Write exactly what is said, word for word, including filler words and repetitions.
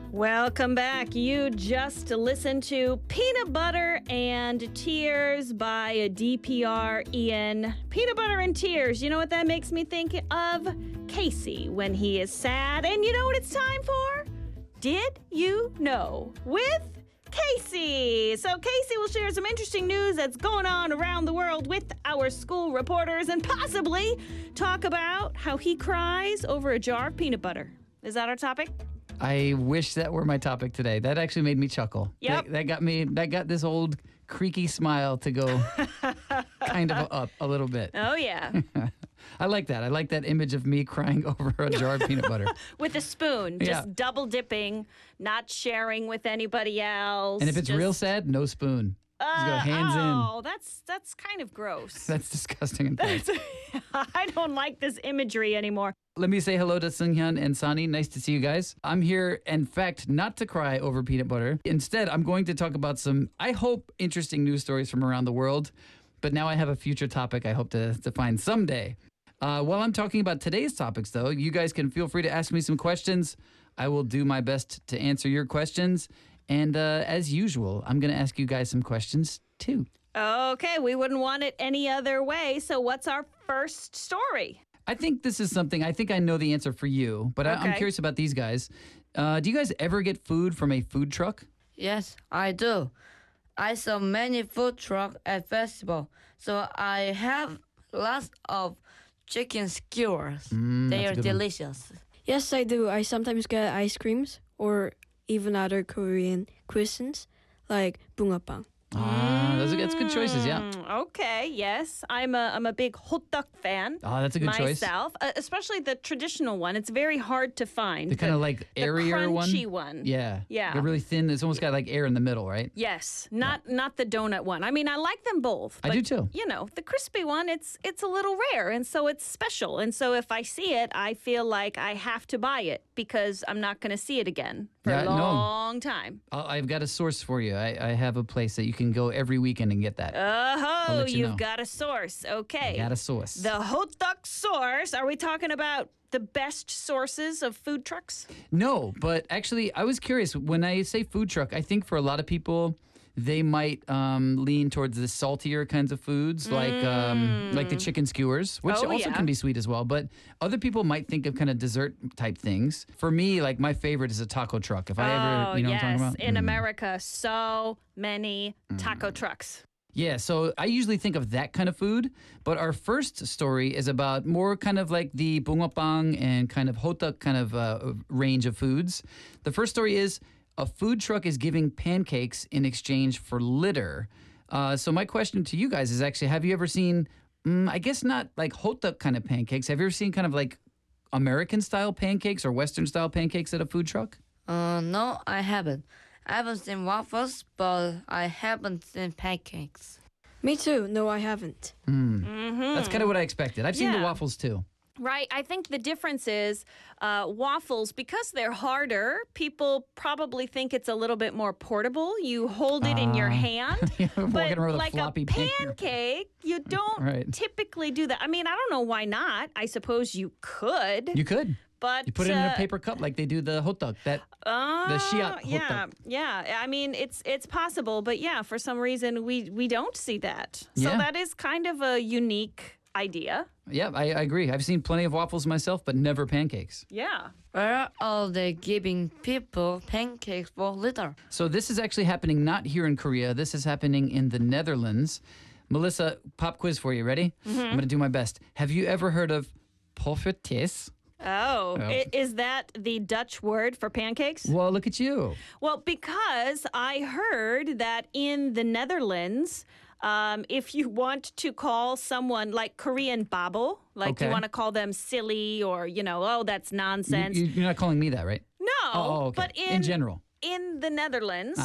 Welcome back. You just listened to Peanut Butter and Tears by D P R Ian. Peanut Butter and Tears, you know what that makes me think of? Casey when he is sad. And you know what it's time for? Did you know? With Casey. So Casey will share some interesting news that's going on around the world with our school reporters and possibly talk about how he cries over a jar of peanut butter. Is that our topic? I wish that were my topic today. That actually made me chuckle. Yep. That, that got me, that got this old creaky smile to go kind of up a little bit. Oh, yeah. I like that. I like that image of me crying over a jar of peanut butter. With a spoon, just Yeah. double dipping, not sharing with anybody else. And if it's just, real sad, no spoon. Just go uh, hands oh, that's that's kind of gross. in. That's disgusting and bad. I don't like this imagery anymore. Let me say hello to Sunghyun and Sani. Nice to see you guys. I'm here, in fact, not to cry over peanut butter. Instead, I'm going to talk about some, I hope, interesting news stories from around the world. But now I have a future topic I hope to, to find someday. Uh, while I'm talking about today's topics, though, you guys can feel free to ask me some questions. I will do my best to answer your questions. And uh, as usual, I'm going to ask you guys some questions, too. Okay, we wouldn't want it any other way. So what's our first story? I think this is something, I think I know the answer for you, but I, I'm Okay. curious about these guys. Uh, do you guys ever get food from a food truck? Yes, I do. I saw many food trucks at festival, so I have lots of chicken skewers. Mm, they that's a are good one. delicious. Yes, I do. I sometimes get ice creams or even other Korean cuisines like bungeoppang. Ah, those are that's good choices, yeah. Mm, okay, yes. I'm a, I'm a big hotteok fan. Oh, that's a good choice. myself, uh, especially the traditional one. It's very hard to find. The kind of like the airier one? crunchy one. Yeah. Yeah. They're really thin. It's almost got like air in the middle, right? Yes, not not the donut one. I mean, I like them both. I but, do too. You know, the crispy one, it's it's a little rare, and so it's special. And so if I see it, I feel like I have to buy it because I'm not going to see it again for Yeah, a no. long time. I'll, I've got a source for you. I, I have a place that you can go every weekend and get that. Oh, let you you've know. got a source. Okay. I got a source. The hotteok source. Are we talking about the best sources of food trucks? No, but actually, I was curious. When I say food truck, I think for a lot of people, they might um, lean towards the saltier kinds of foods, like um, like the chicken skewers, which Oh, also yeah. can be sweet as well. But other people might think of kind of dessert type things. For me, like my favorite is a taco truck. If I oh, ever, you know yes. what I'm talking about? In Mm. America, so many taco trucks. Yeah, so I usually think of that kind of food, but our first story is about more kind of like the bungeoppang and kind of hotteok kind of uh, range of foods. The first story is a food truck is giving pancakes in exchange for litter. Uh, so my question to you guys is actually, have you ever seen, mm, I guess not like hotteok kind of pancakes, have you ever seen kind of like American style pancakes or Western style pancakes at a food truck? Uh, no, I haven't. I haven't seen waffles, but I haven't seen pancakes. Me too. No, I haven't. That's kind of what I expected. I've seen the Yeah. waffles too. Right. I think the difference is uh, waffles, because they're harder, people probably think it's a little bit more portable. You hold it in your Ah. hand. Walking But around with a like floppy a pan- pancake, you don't Right. typically do that. I mean, I don't know why not. I suppose you could. You could. but You put it in a uh, paper cup like they do the hotteok. That Uh, the shiat yeah, hotteok. yeah. I mean, it's it's possible, but yeah, for some reason we we don't see that. So Yeah. that is kind of a unique idea. Yeah, I, I agree. I've seen plenty of waffles myself, but never pancakes. Yeah. Where are they giving people pancakes for litter? So this is actually happening not here in Korea. This is happening in the Netherlands. Melissa, pop quiz for you. Ready? Mm-hmm. I'm going to do my best. Have you ever heard of poffertjes? Oh, Oh. I- is that the Dutch word for pancakes? Well, look at you. Well, because I heard that in the Netherlands, um, if you want to call someone like Korean babo, like Okay. you want to call them silly or, you know, oh, that's You, nonsense. you, you're not calling me that, right? no, Oh, okay. but in, In general. in the Netherlands,